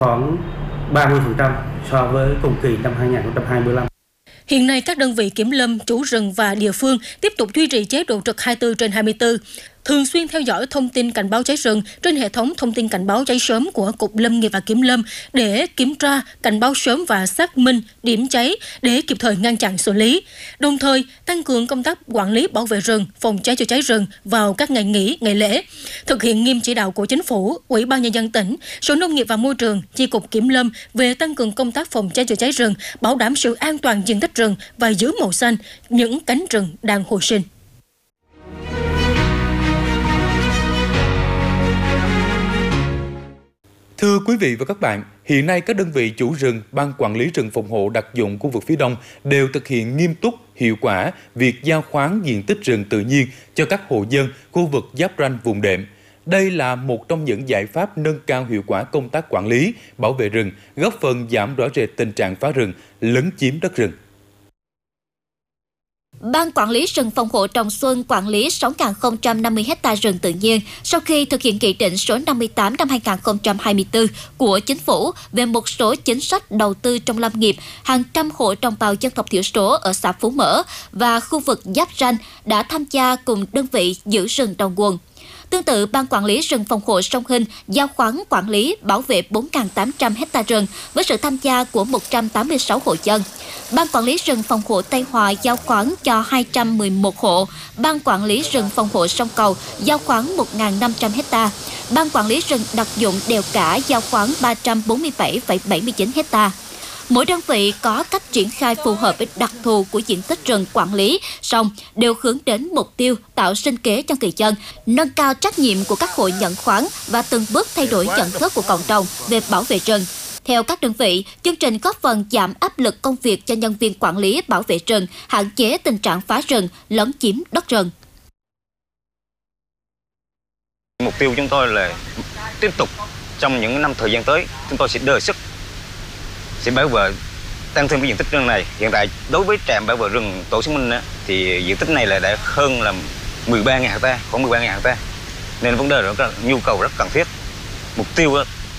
khoảng 30% so với cùng kỳ năm 2025. Hiện nay, các đơn vị kiểm lâm, chủ rừng và địa phương tiếp tục duy trì chế độ trực 24/24, thường xuyên theo dõi thông tin cảnh báo cháy rừng trên hệ thống thông tin cảnh báo cháy sớm của Cục Lâm nghiệp và Kiểm lâm để kiểm tra, cảnh báo sớm và xác minh điểm cháy để kịp thời ngăn chặn xử lý. Đồng thời, tăng cường công tác quản lý bảo vệ rừng, phòng cháy chữa cháy rừng vào các ngày nghỉ, ngày lễ. Thực hiện nghiêm chỉ đạo của Chính phủ, Ủy ban Nhân dân tỉnh, Sở Nông nghiệp và Môi trường, Chi cục Kiểm lâm về tăng cường công tác phòng cháy chữa cháy rừng, bảo đảm sự an toàn diện tích rừng và giữ màu xanh những cánh rừng đang hồi sinh. Thưa quý vị và các bạn, hiện nay các đơn vị chủ rừng, ban quản lý rừng phòng hộ đặc dụng khu vực phía Đông đều thực hiện nghiêm túc, hiệu quả việc giao khoán diện tích rừng tự nhiên cho các hộ dân khu vực giáp ranh vùng đệm. Đây là một trong những giải pháp nâng cao hiệu quả công tác quản lý, bảo vệ rừng, góp phần giảm rõ rệt tình trạng phá rừng, lấn chiếm đất rừng. Ban quản lý rừng phòng hộ Đồng Xuân quản lý 6.050 ha rừng tự nhiên sau khi thực hiện nghị định số 58 năm 2024 của Chính phủ về một số chính sách đầu tư trong lâm nghiệp, hàng trăm hộ đồng bào dân tộc thiểu số ở xã Phú Mỡ và khu vực giáp ranh đã tham gia cùng đơn vị giữ rừng đầu nguồn. Tương tự, Ban quản lý rừng phòng hộ Sông Hinh giao khoán quản lý bảo vệ 4.800 ha rừng với sự tham gia của 186 hộ dân. Ban quản lý rừng phòng hộ Tây Hòa giao khoán cho 211 hộ. Ban quản lý rừng phòng hộ Sông Cầu giao khoán 1.500 ha. Ban quản lý rừng đặc dụng Đèo Cả giao khoán 347,79 ha. Mỗi đơn vị có cách triển khai phù hợp với đặc thù của diện tích rừng quản lý, song đều hướng đến mục tiêu tạo sinh kế cho người dân, nâng cao trách nhiệm của các hộ nhận khoán và từng bước thay đổi nhận thức của cộng đồng về bảo vệ rừng. Theo các đơn vị, chương trình góp phần giảm áp lực công việc cho nhân viên quản lý bảo vệ rừng, hạn chế tình trạng phá rừng, lấn chiếm đất rừng. Mục tiêu chúng tôi là tiếp tục trong những năm thời gian tới, chúng tôi sẽ đề xuất sẽ bảo vệ tăng thêm cái diện tích rừng này. Hiện tại đối với trạm bảo vệ rừng Tổ Sông Minh thì diện tích này là đã hơn là 13.000 ha, khoảng 13.000 ha. Nên vấn đề đó nhu cầu rất cần thiết. Mục tiêu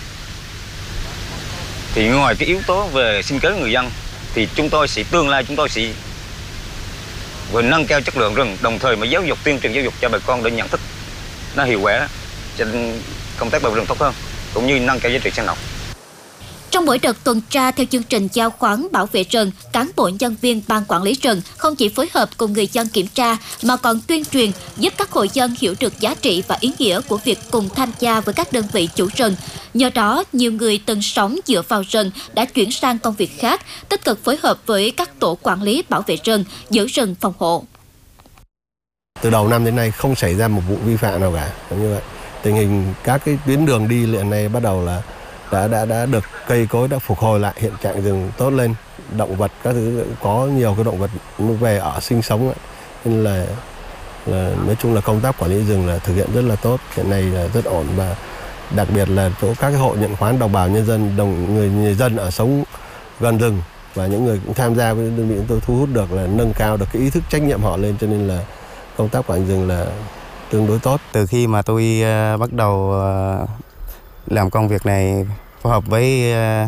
thì ngoài cái yếu tố về sinh kế người dân thì tương lai chúng tôi sẽ vừa nâng cao chất lượng rừng, đồng thời mà tuyên truyền giáo dục cho bà con để nhận thức nó hiệu quả trên công tác bảo vệ rừng tốt hơn, cũng như nâng cao giá trị sinh học. Trong mỗi đợt tuần tra theo chương trình giao khoán bảo vệ rừng, cán bộ nhân viên ban quản lý rừng không chỉ phối hợp cùng người dân kiểm tra mà còn tuyên truyền giúp các hộ dân hiểu được giá trị và ý nghĩa của việc cùng tham gia với các đơn vị chủ rừng. Nhờ đó, nhiều người từng sống dựa vào rừng đã chuyển sang công việc khác, tích cực phối hợp với các tổ quản lý bảo vệ rừng, giữ rừng phòng hộ. Từ đầu năm đến nay không xảy ra một vụ vi phạm nào cả. Như vậy, tình hình các cái tuyến đường đi hiện nay bắt đầu là đã được cây cối đã phục hồi lại, hiện trạng rừng tốt lên, động vật các thứ có nhiều cái động vật về ở sinh sống, nên là nói chung là công tác quản lý rừng là thực hiện rất là tốt, hiện nay là rất ổn, và đặc biệt là chỗ các cái hộ nhận khoán đồng bào nhân dân, người dân ở sống gần rừng và những người cũng tham gia với đơn vị chúng tôi thu hút được là nâng cao được cái ý thức trách nhiệm họ lên, cho nên là công tác quản lý rừng là tương đối tốt. Từ khi mà tôi bắt đầu làm công việc này phối hợp với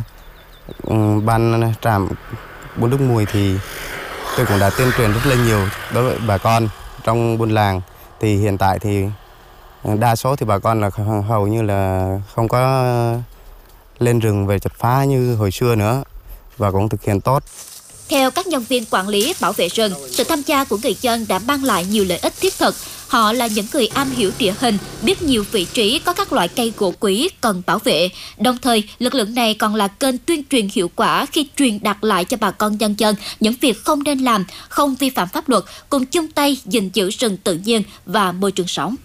ban trạm Buôn Đúc Mùi thì tôi cũng đã tuyên truyền rất là nhiều đối với bà con trong buôn làng. Thì hiện tại thì đa số thì bà con là hầu như là không có lên rừng về chặt phá như hồi xưa nữa và cũng thực hiện tốt. Theo các nhân viên quản lý bảo vệ rừng, sự tham gia của người dân đã mang lại nhiều lợi ích thiết thực. Họ là những người am hiểu địa hình, biết nhiều vị trí có các loại cây gỗ quý cần bảo vệ. Đồng thời, lực lượng này còn là kênh tuyên truyền hiệu quả khi truyền đạt lại cho bà con nhân dân những việc không nên làm, không vi phạm pháp luật, cùng chung tay gìn giữ rừng tự nhiên và môi trường sống.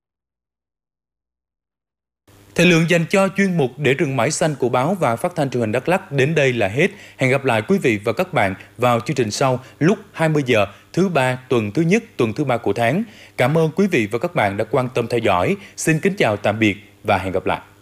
Thời lượng dành cho chuyên mục Để rừng mãi xanh của báo và phát thanh truyền hình Đắk Lắk đến đây là hết. Hẹn gặp lại quý vị và các bạn vào chương trình sau lúc 20 giờ thứ ba tuần thứ nhất, tuần thứ ba của tháng. Cảm ơn quý vị và các bạn đã quan tâm theo dõi. Xin kính chào tạm biệt và hẹn gặp lại.